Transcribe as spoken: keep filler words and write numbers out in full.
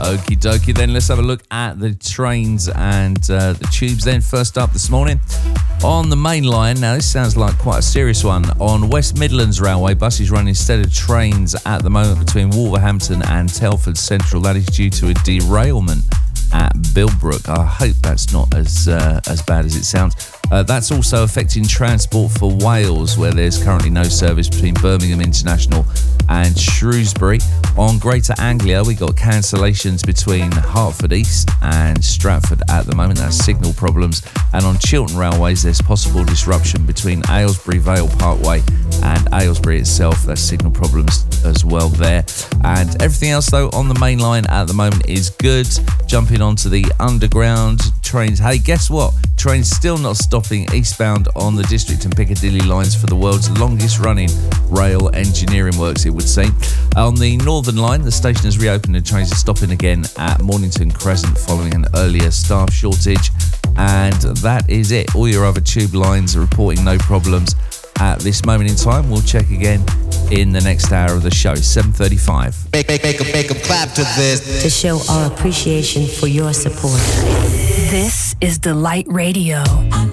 Okie dokie, then let's have a look at the trains and uh, the tubes then. First up this morning on the main line. Now this sounds like quite a serious one. On West Midlands Railway, buses run instead of trains at the moment between Wolverhampton and Telford Central. That is due to a derailment at Bilbrook. I hope that's not as uh, as bad as it sounds. Uh, that's also affecting transport for Wales, where there's currently no service between Birmingham International and Shrewsbury. On Greater Anglia, we got cancellations between Hertford East and Stratford at the moment. That's signal problems. And on Chiltern Railways, there's possible disruption between Aylesbury Vale Parkway and Aylesbury itself. That's signal problems as well there. And everything else, though, on the main line at the moment is good. Jumping onto the underground trains. Hey, guess what? Trains still not stopping eastbound on the District and Piccadilly lines for the world's longest running rail engineering works, it would seem. On the Northern line, the station has reopened and trains are stopping again at Mornington Crescent following an earlier staff shortage. And that is it. All your other tube lines are reporting no problems at this moment in time. We'll check again in the next hour of the show, seven thirty-five. Make, make, make, a, make a clap to this. To show our appreciation for your support. This is Delight Radio.